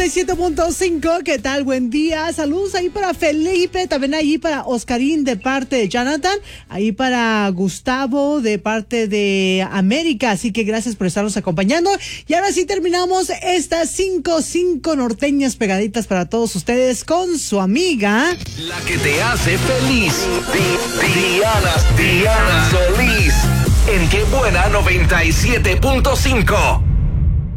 97.5, ¿qué tal? Buen día. Saludos ahí para Felipe, también ahí para Oscarín de parte de Jonathan, ahí para Gustavo de parte de América. Así que gracias por estarnos acompañando. Y ahora sí terminamos estas 5 norteñas pegaditas para todos ustedes con su amiga, la que te hace feliz. Diana Solís. En Qué Buena 97.5.